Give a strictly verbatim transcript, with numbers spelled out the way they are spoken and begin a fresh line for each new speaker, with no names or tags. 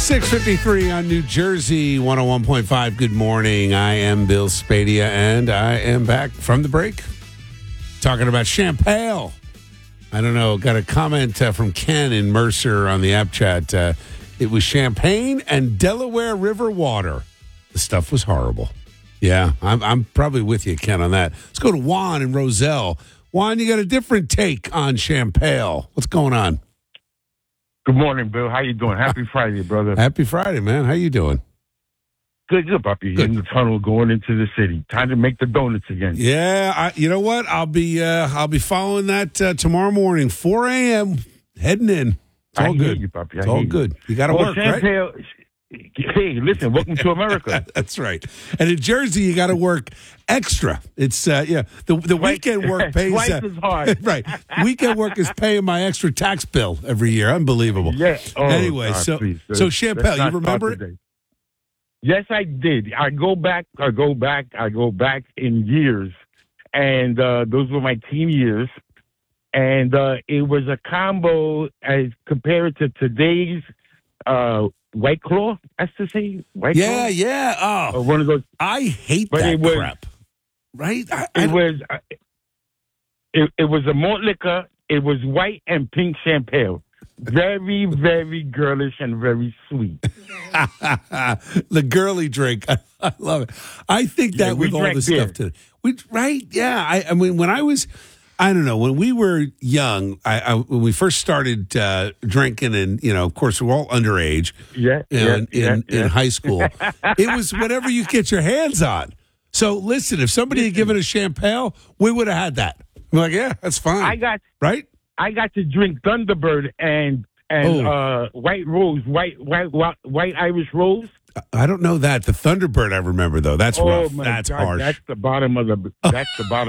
six fifty-three on New Jersey, one oh one point five. Good morning. I am Bill Spadia, and I am back from the break talking about Champale. I don't know. Got a comment uh, from Ken in Mercer on the app chat. Uh, it was champagne and Delaware River water. The stuff was horrible. Yeah, I'm, I'm probably with you, Ken, on that. Let's go to Juan in Roselle. Juan, you got a different take on Champale. What's going on?
Good morning, Bill. How you doing? Happy Friday, brother.
Happy Friday, man. How you doing?
Good, good, puppy.
Good.
In the tunnel going into the city. Time to make the donuts again.
Yeah, I, you know what? I'll be uh, I'll be following that uh, tomorrow morning, four a.m. heading in. It's all
I
good.
hear you, puppy. I
It's all
hear you.
good. You got to
Well,
work, right?
Champale, hey, listen, welcome to America.
That's right. And in Jersey, you got to work extra. It's uh, yeah. The the
Twice-
weekend work pays
twice
uh,
as hard.
right. Weekend work is paying my extra tax bill every year. Unbelievable.
Yeah. Oh,
Anyway,
God,
so
please,
so
let's
Champale,
not
you
start
remember it?
today. Yes, I did. I go back. I go back. I go back in years, and uh, those were my teen years. And uh, it was a combo as compared to today's uh, White Claw. That's to say, White
Yeah,
Claw.
yeah.
Or
Oh,
one of those.
I hate
But
that
it was-
crap. Right? I, I
It
don't-
was. Uh, it, it was a malt liquor. It was white and pink champagne. Very, very girlish and very sweet.
the girly drink. I love it. I think that
Yeah, we
with all
drank
this
beer.
stuff today. We, right? Yeah. I, I mean, when I was, I don't know, when we were young, I, I when we first started uh, drinking, and, you know, of course, we're all underage
Yeah,
you know,
yeah,
in,
yeah,
in,
yeah.
in high school. It was whatever you get your hands on. So listen, if somebody had given us champagne, we would have had that. We're like, yeah, that's fine.
I got
right?
I got to drink Thunderbird and and
Oh.
uh, White Rose, white white white, white Irish Rose.
I don't know that. The Thunderbird I remember, though. That's
Oh
rough.
my
That's
God,
harsh.
that's the bottom of the that's the bottom.